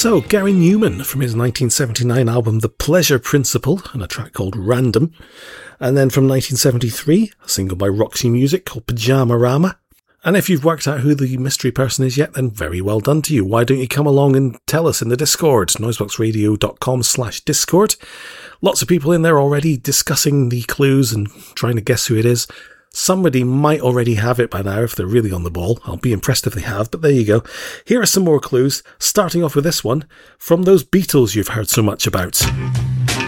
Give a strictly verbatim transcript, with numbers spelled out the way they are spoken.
So, Gary Newman from his nineteen seventy-nine album The Pleasure Principle, and a track called Random. And then from nineteen seventy-three, a single by Roxy Music called Pyjama Rama. And if you've worked out who the mystery person is yet, then very well done to you. Why don't you come along and tell us in the Discord, noiseboxradio.com slash Discord. Lots of people in there already discussing the clues and trying to guess who it is. Somebody might already have it by now if they're really on the ball. I'll be impressed if they have, but there you go. Here are some more clues, starting off with this one from those Beatles you've heard so much about.